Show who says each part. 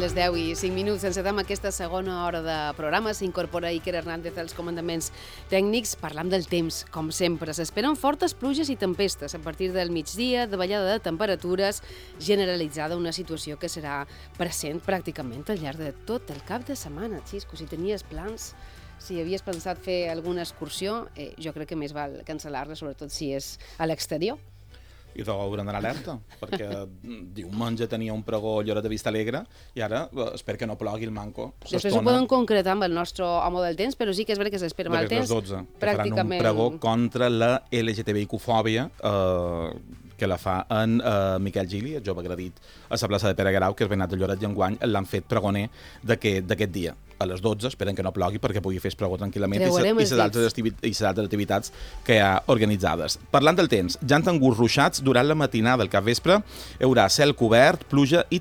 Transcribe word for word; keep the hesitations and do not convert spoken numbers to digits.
Speaker 1: les deu i cinc minuts. Encetem aquesta segona hora de programa. S'incorpora Iker Hernández als comandaments tècnics. Parlam del temps, com sempre. S'esperen fortes pluges i tempestes a partir del migdia, davallada de temperatures generalitzada, una situació que serà present pràcticament al llarg de tot el cap de setmana. Xisco, si tenies plans, si havies pensat fer alguna excursió, eh, jo crec que més val cancel·lar-la, sobretot si és a l'exterior.
Speaker 2: I de hauran d'anar alerta, perquè diumenge tenia un pregó a Lloret de Vista Alegre i ara espero que no plogui el manco.
Speaker 1: Després ho poden concretar amb el nostre home del temps, però sí que és veritat que s'espera mal temps.
Speaker 2: Les dotze, que faran un pregó contra la L G T B I Q-fòbia, eh, que la fa en eh, Miquel Gili, el jove agredit a la plaça de Pere Guerau, que és veïnat de Lloret i enguany l'han fet pregoner d'aquest dia. A les dotze, esperen que no plogui perquè pugui fer el pregó tranquil·lament i les altres activitats que hi ha organitzades. Parlant del temps, ja han tingut ruixats durant la matinada del capvespre, hi haurà cel cobert, pluja i